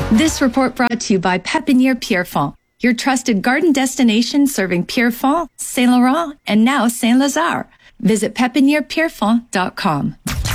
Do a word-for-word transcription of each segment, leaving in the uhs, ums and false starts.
This report brought to you by Pépinière Pierrefonds, your trusted garden destination serving Pierrefonds, Saint Laurent, and now Saint Lazare. Visit pépinière pierrefonds dot com.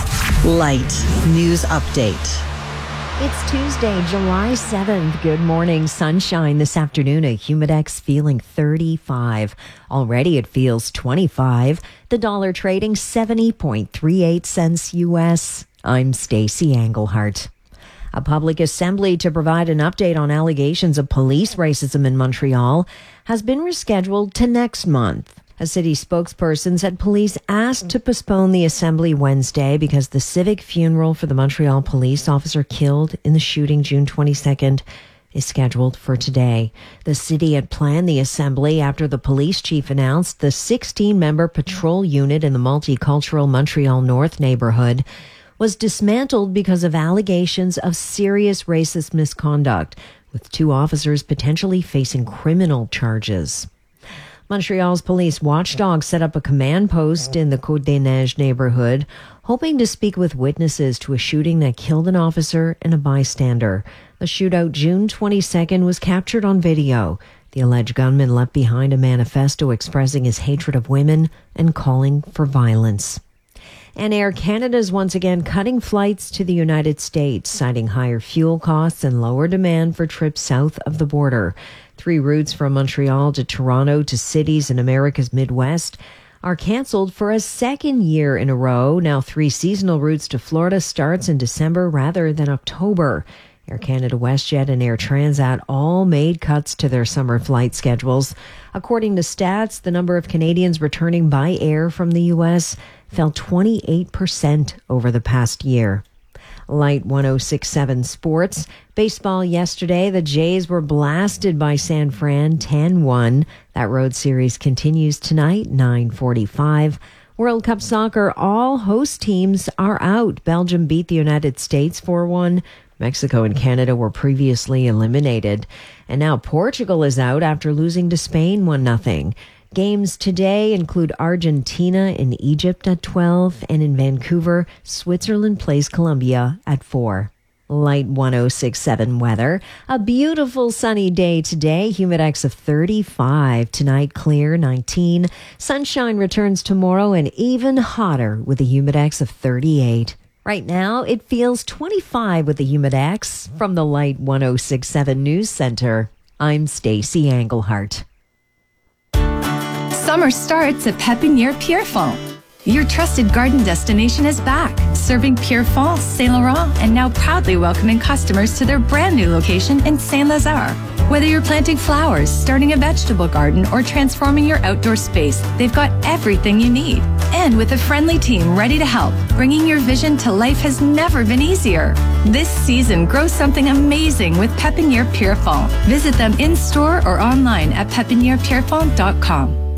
Light News Update. It's Tuesday, July seventh. Good morning. Sunshine this afternoon. A Humidex feeling thirty-five. Already it feels twenty-five. The dollar trading seventy point three eight cents U S. I'm Stacey Englehart. A public assembly to provide an update on allegations of police racism in Montreal has been rescheduled to next month. A city spokesperson said police asked to postpone the assembly Wednesday because the civic funeral for the Montreal police officer killed in the shooting June twenty-second is scheduled for today. The city had planned the assembly after the police chief announced the sixteen-member patrol unit in the multicultural Montreal North neighborhood was dismantled because of allegations of serious racist misconduct, with two officers potentially facing criminal charges. Montreal's police watchdog set up a command post in the Côte des Neiges neighborhood, hoping to speak with witnesses to a shooting that killed an officer and a bystander. The shootout June twenty-second was captured on video. The alleged gunman left behind a manifesto expressing his hatred of women and calling for violence. And Air Canada is once again cutting flights to the United States, citing higher fuel costs and lower demand for trips south of the border. Three routes from Montreal to Toronto to cities in America's Midwest are canceled for a second year in a row. Now three seasonal routes to Florida starts in December rather than October. Air Canada, WestJet, and Air Transat all made cuts to their summer flight schedules. According to stats, the number of Canadians returning by air from the U S fell twenty-eight percent over the past year. Light one oh six point seven Sports. Baseball yesterday, the Jays were blasted by San Fran ten one. That road series continues tonight, nine forty-five. World Cup Soccer, all host teams are out. Belgium beat the United States four one. Mexico and Canada were previously eliminated. And now Portugal is out after losing to Spain one nothing. Games today include Argentina and Egypt at twelve, and in Vancouver, Switzerland plays Colombia at four. Light one oh six point seven weather. A beautiful sunny day today. Humidex of thirty-five. Tonight, clear, nineteen. Sunshine returns tomorrow and even hotter with a Humidex of thirty-eight. Right now, it feels twenty-five with the Humidex. From the Light one oh six point seven News Center, I'm Stacey Englehart. Summer starts at Pépinière Pierrefonds. Your trusted garden destination is back, serving Pierrefonds, Saint Laurent, and now proudly welcoming customers to their brand new location in Saint Lazare. Whether you're planting flowers, starting a vegetable garden, or transforming your outdoor space, they've got everything you need. And with a friendly team ready to help, bringing your vision to life has never been easier. This season, grow something amazing with Pépinière Pierrefonds. Visit them in-store or online at pépinière pierrefonds dot com.